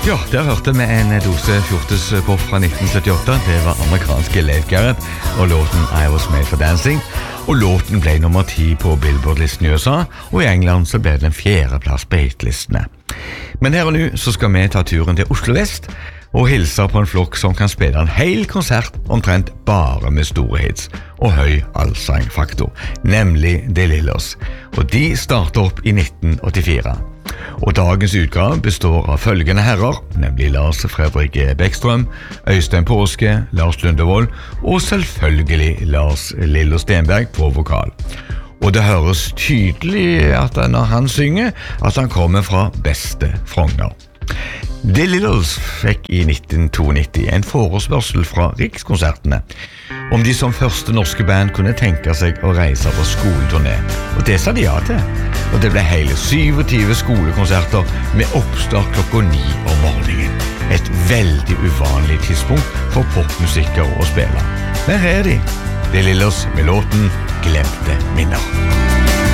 Ja, der hørte vi en dose fjortespop fra 1978. Det var amerikanske Leif Garrett og låten I Was Made for Dancing. Og låten ble nummer 10 på Billboard-listen i USA, og i England så ble den 4. plass på hitlistene. Men her og nå så skal vi ta turen til Oslo Vest og hilse på en flokk som kan spille en hel konsert omtrent bare med store hits og høy allsangfaktor, nemlig The Lillos. Og de starter opp i 1984. Og dagens utgave består av følgende herrer, nemlig Lars Fredrik Bäckström, Øystein Påske, Lars Lundevold og selvfølgelig Lars Lillo Stenberg på vokal. Og det høres tydelig at når han synger, at han kommer fra beste Frogner. The Lillos fikk i 1992 en forespørsel fra Rikskonsertene om de som første norske band kunne tenke seg å reise på skoleturné. Og det sa de ja til. Og det ble hele 27 skolekonserter med oppstart klokka 9 om morgenen. Et veldig uvanlig tidspunkt for popmusikker å spille. Der er de, The Lillos med låten Glemte minner.